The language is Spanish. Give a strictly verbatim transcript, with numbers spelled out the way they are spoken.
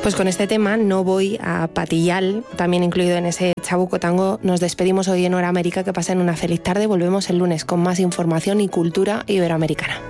Pues con este tema, No voy a Patillal, también incluido en ese Chabuco Tango, nos despedimos hoy en Hora América. Que pasen una feliz tarde. Volvemos el lunes con más información y cultura iberoamericana.